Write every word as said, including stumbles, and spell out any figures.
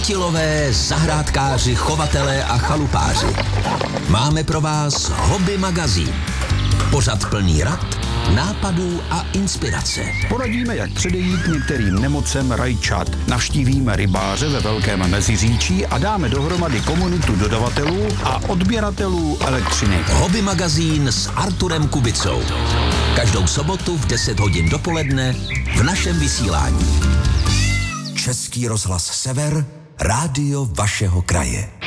Chytilové, zahrádkáři, chovatelé a chalupáři. Máme pro vás Hobby magazín. Pořad plný rad, nápadů a inspirace. Poradíme, jak předejít některým nemocem rajčat. Navštívíme rybáře ve Velkém Meziříčí a dáme dohromady komunitu dodavatelů a odběratelů elektřiny. Hobby magazín s Arturem Kubicou. Každou sobotu v deset hodin dopoledne v našem vysílání. Český rozhlas Sever, rádio vašeho kraje.